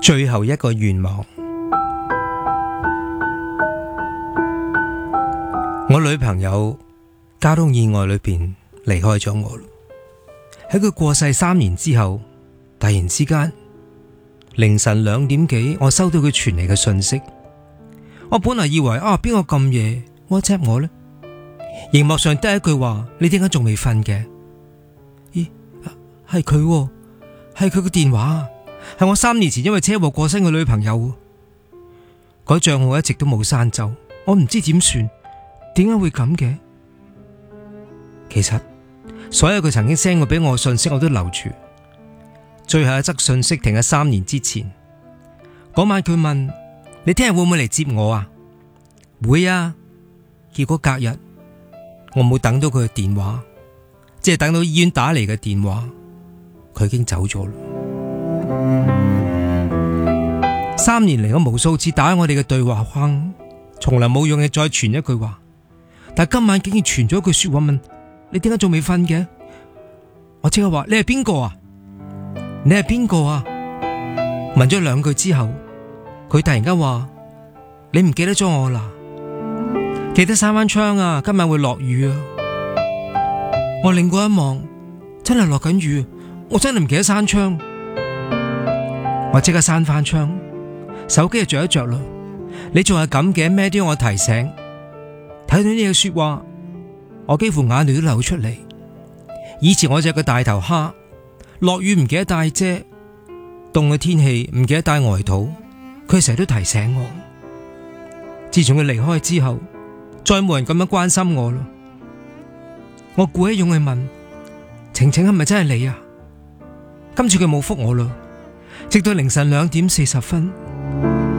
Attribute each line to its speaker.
Speaker 1: 最後一個願望。我女朋友交通意外裏邊離開咗我。喺佢過世3年之後，突然之間凌晨2點幾，我收到佢傳嚟嘅信息。我本嚟以為邊個咁夜 WhatsApp 我呢？熒幕上得一句話：你點解仲未瞓嘅？咦，係佢，係佢嘅電話，係我3年前因為車禍過身嘅女朋友。嗰賬號一直都冇刪走，我唔知點算，點解會咁嘅？其實所有佢曾經 send 過俾我嘅信息我都留住，最後一則信息停喺3年之前。嗰晚佢問：你聽日會唔會嚟接我啊？會啊。結果隔日我冇等到佢嘅電話，只係等到醫院打嚟嘅電話，佢已經走咗啦。3年嚟，我無數次打喺我哋嘅對話框，從來冇勇氣再傳一句話，但今晚竟然傳咗一句說話，問你點解仲未瞓嘅？我即刻話：你係邊個啊？你係邊個啊？問咗2句之後，佢突然間話：你唔記得咗我啦？記得閂翻窗啊，今晚會落雨啊！我擰過一望，真係落緊雨，我真係唔記得閂窗。我即刻閂翻窗，手機就着一着啦。你仲係咁嘅，咩都要我提醒。睇到呢句說話，我幾乎眼淚都流出嚟。以前我就係個大頭蝦，落雨唔記得帶遮，凍嘅天氣唔記得帶外套，佢成日都提醒我。自從佢離開之後，再冇人咁樣關心我咯。我鼓起勇氣問：晴晴係咪真係你啊？今次佢冇覆我咯，直到凌晨2點40分。